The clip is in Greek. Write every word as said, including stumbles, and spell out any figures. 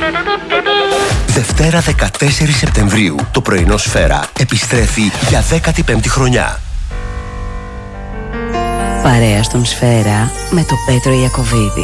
Δευτέρα δεκατέσσερις Σεπτεμβρίου, το πρωινό Σφαίρα επιστρέφει για δέκατη πέμπτη χρονιά. Παρέα στον Σφαίρα με το Πέτρο Ιακωβίδη.